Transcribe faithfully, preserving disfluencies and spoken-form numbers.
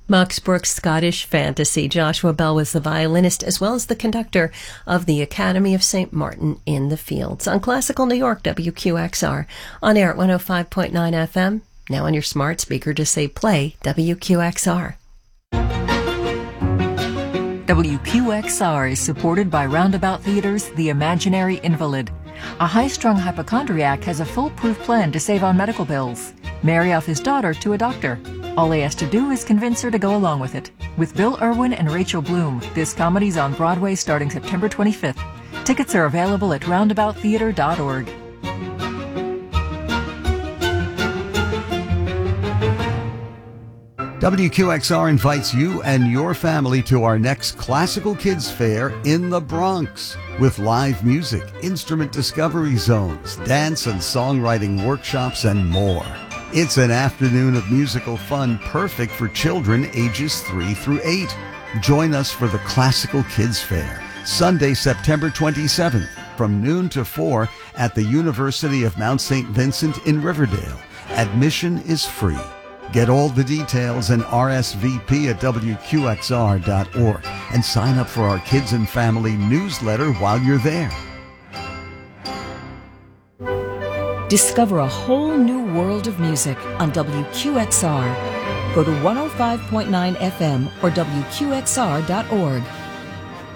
Max Brooks' Scottish Fantasy. Joshua Bell was the violinist as well as the conductor of the Academy of Saint Martin in the Fields. On Classical New York, W Q X R. On air at one oh five point nine F M. Now on your smart speaker to say play W Q X R. W Q X R is supported by Roundabout Theater's The Imaginary Invalid. A high-strung hypochondriac has a foolproof plan to save on medical bills. Marry off his daughter to a doctor. All he has to do is convince her to go along with it. With Bill Irwin and Rachel Bloom, this comedy's on Broadway starting September twenty-fifth. Tickets are available at roundabout theater dot org. W Q X R invites you and your family to our next Classical Kids Fair in the Bronx with live music, instrument discovery zones, dance and songwriting workshops, and more. It's an afternoon of musical fun perfect for children ages three through eight. Join us for the Classical Kids Fair, Sunday, September twenty-seventh, from noon to four at the University of Mount Saint Vincent in Riverdale. Admission is free. Get all the details and R S V P at W Q X R dot org and sign up for our Kids and Family newsletter while you're there. Discover a whole new world of music on W Q X R. Go to one oh five point nine F M or W Q X R dot org.